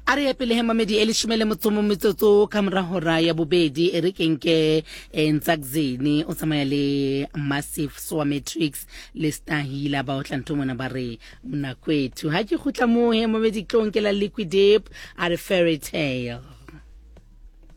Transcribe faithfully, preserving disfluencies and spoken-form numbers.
Are ya pele he mamedi elishimele motsomo metsotso ka mora hora ya bobedi e re kenke Ntsakzini o tsamaya le Massive Swa Matrix le Stahila ba o tlanto mona ba re mna kwethu ha ke khutla mo he mamedi tlonkela Liquid Deep are Fairy Tale.